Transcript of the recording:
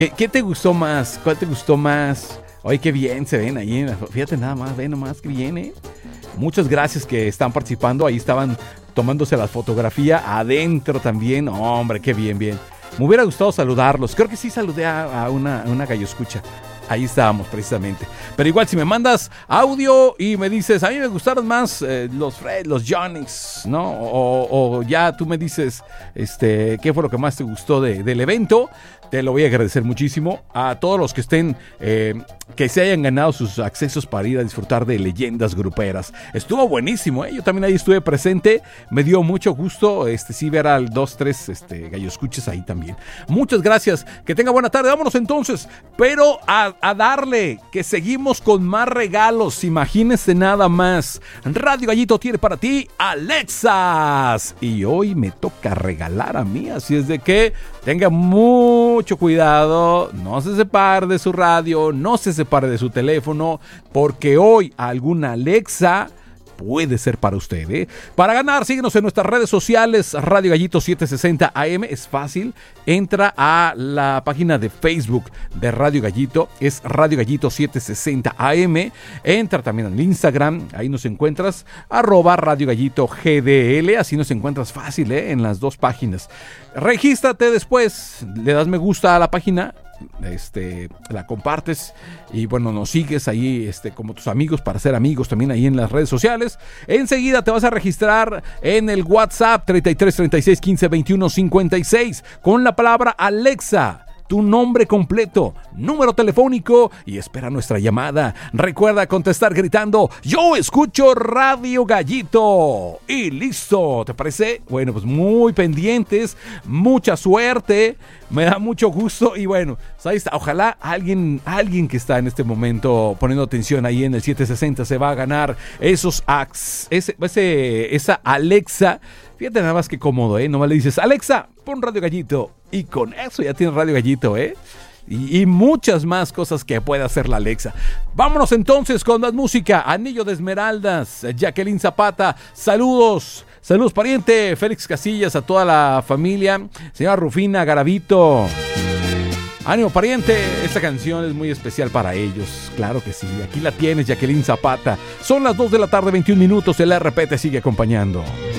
¿Qué te gustó más? ¿Cuál te gustó más? Oye, qué bien se ven ahí. Fíjate nada más, ve nomás, qué bien, ¿eh? Muchas gracias que están participando. Ahí estaban tomándose la fotografía adentro también. Hombre, qué bien, bien. Me hubiera gustado saludarlos. Creo que sí saludé a una gallo escucha. Ahí estábamos precisamente. Pero igual si me mandas audio y me dices, a mí me gustaron más los Fred, los Jonix, ¿no? O ya tú me dices qué fue lo que más te gustó del evento. Te lo voy a agradecer muchísimo. A todos los que estén, que se hayan ganado sus accesos para ir a disfrutar de Leyendas Gruperas. Estuvo buenísimo, ¿eh? Yo también ahí estuve presente. Me dio mucho gusto, sí, ver al 2-3 gallo escuches ahí también. Muchas gracias. Que tenga buena tarde. Vámonos entonces. Pero a darle, que seguimos con más regalos. Imagínense nada más. Radio Gallito tiene para ti Alexas. Y hoy me toca regalar a mí. Así es de que tenga mucho cuidado, no se separe de su radio, no se separe de su teléfono, porque hoy alguna Alexa puede ser para usted, ¿eh? Para ganar, síguenos en nuestras redes sociales, Radio Gallito 760 AM, es fácil, entra a la página de Facebook de Radio Gallito, es Radio Gallito 760 AM, entra también al Instagram, ahí nos encuentras, @Radio Gallito GDL, así nos encuentras fácil, en las dos páginas. Regístrate después, le das me gusta a la página, la compartes y bueno, nos sigues ahí como tus amigos para ser amigos también ahí en las redes sociales. Enseguida te vas a registrar en el WhatsApp 33 36 15 21 56 con la palabra Alexa, tu nombre completo, número telefónico y espera nuestra llamada. Recuerda contestar gritando, yo escucho Radio Gallito. Y listo, ¿te parece? Bueno, pues muy pendientes, mucha suerte, me da mucho gusto y bueno, ahí está. Ojalá alguien que está en este momento poniendo atención ahí en el 760 se va a ganar esa Alexa. Fíjate nada más que cómodo, nomás le dices, Alexa, pon Radio Gallito. Y con eso ya tienes Radio Gallito, Y muchas más cosas que puede hacer la Alexa. Vámonos entonces con más música. Anillo de Esmeraldas, Jacqueline Zapata, saludos pariente, Félix Casillas, a toda la familia, señora Rufina Garavito. Ánimo pariente, esta canción es muy especial para ellos, claro que sí. Aquí la tienes, Jacqueline Zapata. Son las 2 de la tarde, 21 minutos, el RP te sigue acompañando.